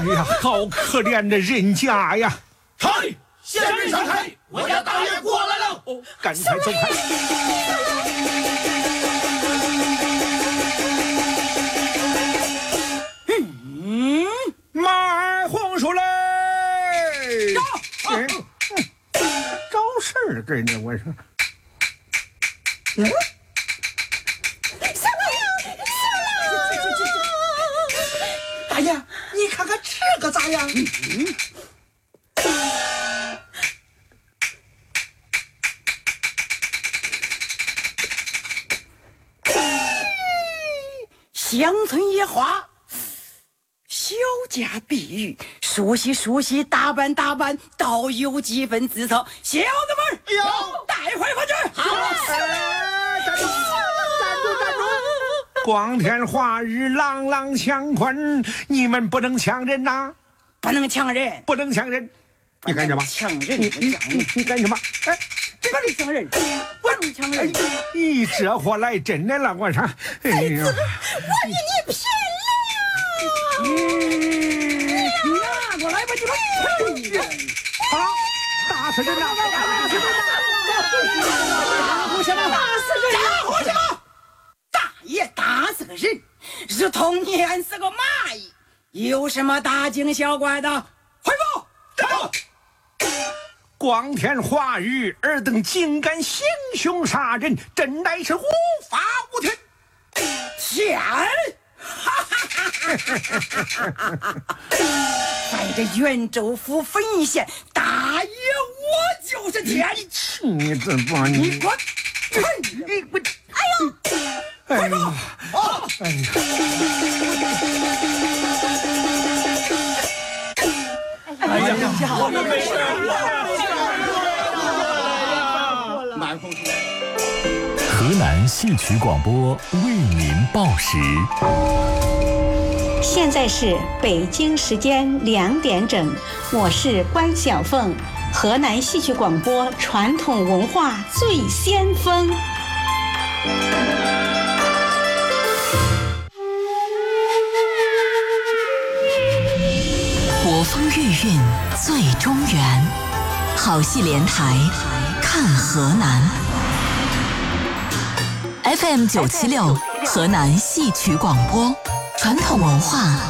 哎呀，好可怜的人家呀！ 开，先人闪开，我家大爷过来了。 哦，赶快走开！马儿红薯嘞！找事儿给你，我说。 大爷，你看看这个咋样？ 乡村野花，小家碧玉，梳洗，打扮，倒有几分姿色。小子们， 哎呦， 带回去。好， 站住！光天化日，朗朗乾坤，你们不能抢人呐！ 不能抢人！ 你干什么？ 抢人！ 你干什么？哎， 不能抢人！不能抢人！ 你这货来真的了，我说，哎呀， 我与你骗了！拿过来吧，你们！ 好，打死人了！ 大爷打死个人，如同碾死个蚂蚁，有什么大惊小怪的？回复！ 光天化日，尔等竟敢行凶杀人，真乃是无法无天！ 天！在这袁州府汾邑县，大爷我就是天！ 你这把你滚！ 你滚！ 哎呦！ 哎呀！哎呀！ 我们没事。 河南戏曲广播为您报时。 现在是北京时间2点整，我是关晓凤，河南戏曲广播传统文化最先锋。 国风日韵最中原，好戏连台看河南。FM 976河南戏曲广播，传统文化